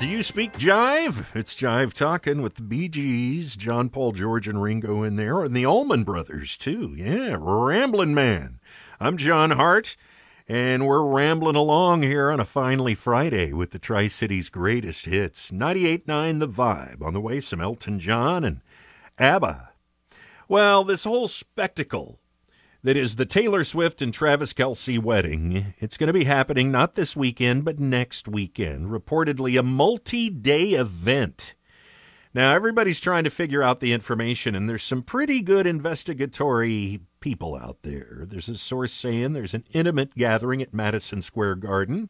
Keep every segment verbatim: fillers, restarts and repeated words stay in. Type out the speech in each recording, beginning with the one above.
do you speak jive? It's Jive Talking with the Bee Gees, John, Paul, George, and Ringo in there, and the Allman Brothers, too. Yeah, Ramblin' Man. I'm John Hart, and we're rambling along here on a finally Friday with the Tri-City's greatest hits. ninety-eight point nine The Vibe. On the way, some Elton John and ABBA. Well, this whole spectacle that is the Taylor Swift and Travis Kelce wedding, it's going to be happening not this weekend, but next weekend. Reportedly a multi-day event. Now, everybody's trying to figure out the information, and there's some pretty good investigatory people out there. There's a source saying there's an intimate gathering at Madison Square Garden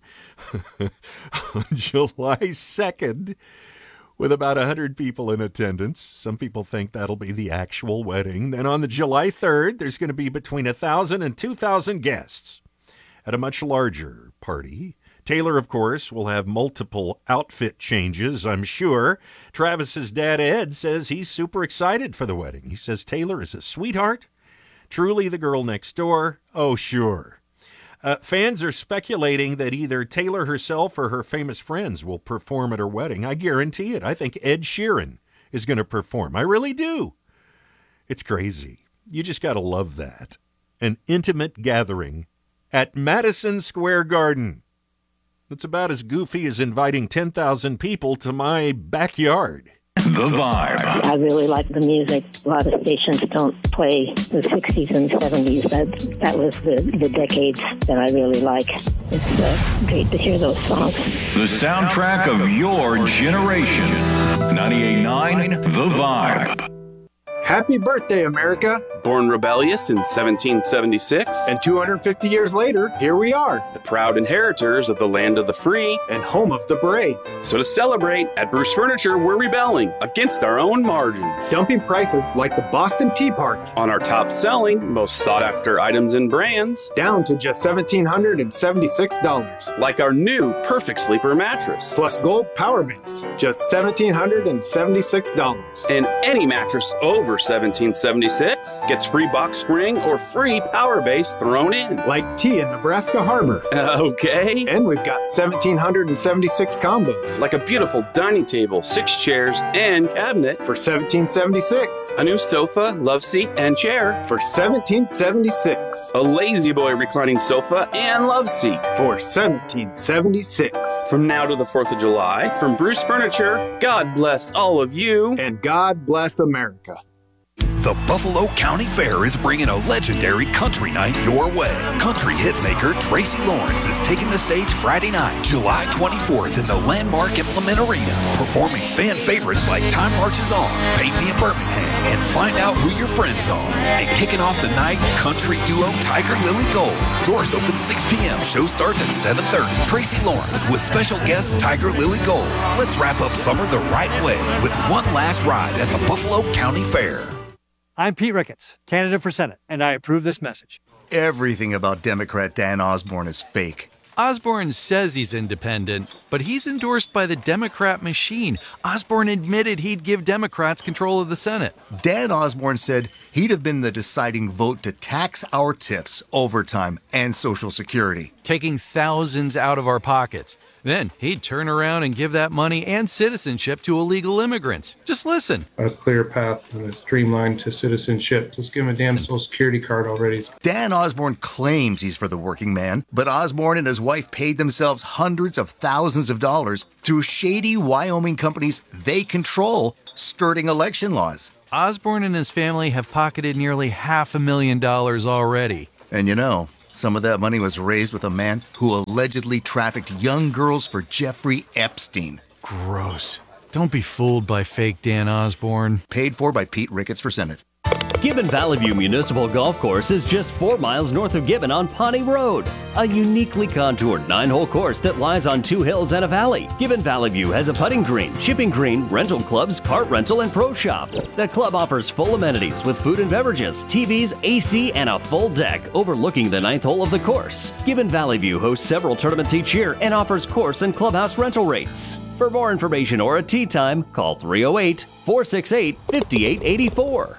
on July second. With about one hundred people in attendance. Some people think that'll be the actual wedding. Then on the July third, there's going to be between one thousand and two thousand guests at a much larger party. Taylor, of course, will have multiple outfit changes, I'm sure. Travis's dad, Ed, says he's super excited for the wedding. He says Taylor is a sweetheart, truly the girl next door. Oh, sure. Uh, fans are speculating that either Taylor herself or her famous friends will perform at her wedding. I guarantee it. I think Ed Sheeran is going to perform. I really do. It's crazy. You just got to love that. An intimate gathering at Madison Square Garden. That's about as goofy as inviting ten thousand people to my backyard. The Vibe. I really like the music. A lot of stations don't play the sixties and seventies. That that was the, the decades that I really like. It's uh, great to hear those songs. The soundtrack of your generation. ninety-eight point nine The Vibe. Happy birthday, America. Born rebellious in seventeen seventy-six. And two hundred fifty years later, here we are. The proud inheritors of the land of the free. And home of the brave. So to celebrate, at Bruce Furniture, we're rebelling against our own margins. Dumping prices like the Boston Tea Party. On our top-selling, most sought-after items and brands. Down to just one thousand seven hundred seventy-six dollars. Like our new Perfect Sleeper mattress. Plus Gold Power Base, just one thousand seven hundred seventy-six dollars. And any mattress over one thousand seven hundred seventy-six dollars gets free box spring or free power base thrown in. Like tea in Nebraska Harbor. Uh, okay. And we've got one thousand seven hundred seventy-six combos. Like a beautiful dining table, six chairs, and cabinet. For one thousand seven hundred seventy-six dollars. A new sofa, love seat, and chair. For one thousand seven hundred seventy-six dollars. A Lazy Boy reclining sofa and love seat. For one thousand seven hundred seventy-six dollars. From now to the fourth of July, from Bruce Furniture, God bless all of you. And God bless America. The Buffalo County Fair is bringing a legendary country night your way. Country hitmaker Tracy Lawrence is taking the stage Friday night, July twenty-fourth in the landmark Implement Arena, performing fan favorites like Time Marches On, Paint Me a Birmingham, and Find Out Who Your Friends Are. And kicking off the night, country duo Tiger Lily Gold. Doors open six p.m. Show starts at seven thirty. Tracy Lawrence with special guest Tiger Lily Gold. Let's wrap up summer the right way with one last ride at the Buffalo County Fair. I'm Pete Ricketts, candidate for Senate, and I approve this message. Everything about Democrat Dan Osborne is fake. Osborne says he's independent, but he's endorsed by the Democrat machine. Osborne admitted he'd give Democrats control of the Senate. Dan Osborne said he'd have been the deciding vote to tax our tips, overtime, and Social Security. Taking thousands out of our pockets. Then he'd turn around and give that money and citizenship to illegal immigrants. Just listen. A clear path and a streamline to citizenship. Just give him a damn Social Security card already. Dan Osborne claims he's for the working man, but Osborne and his wife paid themselves hundreds of thousands of dollars through shady Wyoming companies they control, skirting election laws. Osborne and his family have pocketed nearly half a million dollars already. And you know, some of that money was raised with a man who allegedly trafficked young girls for Jeffrey Epstein. Gross. Don't be fooled by fake Dan Osborne. Paid for by Pete Ricketts for Senate. Gibbon Valley View Municipal Golf Course is just four miles north of Gibbon on Pawnee Road. A uniquely contoured nine-hole course that lies on two hills and a valley. Gibbon Valley View has a putting green, chipping green, rental clubs, cart rental, and pro shop. The club offers full amenities with food and beverages, T Vs, A C, and a full deck overlooking the ninth hole of the course. Gibbon Valley View hosts several tournaments each year and offers course and clubhouse rental rates. For more information or a tee time, call three oh eight, four six eight, five eight eight four.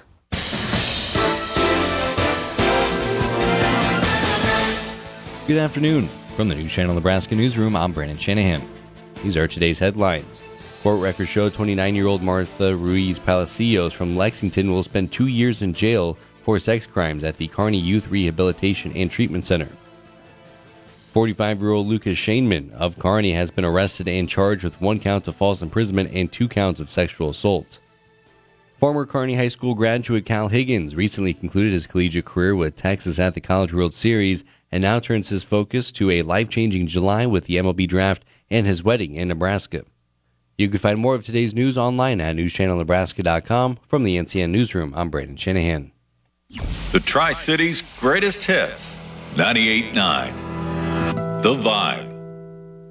Good afternoon. From the News Channel Nebraska Newsroom, I'm Brandon Shanahan. These are today's headlines. Court records show twenty-nine-year-old Martha Ruiz Palacios from Lexington will spend two years in jail for sex crimes at the Kearney Youth Rehabilitation and Treatment Center. forty-five-year-old Lucas Shainman of Kearney has been arrested and charged with one count of false imprisonment and two counts of sexual assault. Former Kearney High School graduate Cal Higgins recently concluded his collegiate career with Texas at the College World Series and now turns his focus to a life-changing July with the M L B Draft and his wedding in Nebraska. You can find more of today's news online at news channel nebraska dot com. From the N C N Newsroom, I'm Brandon Shanahan. The Tri-Cities greatest hits, ninety-eight point nine The Vibe.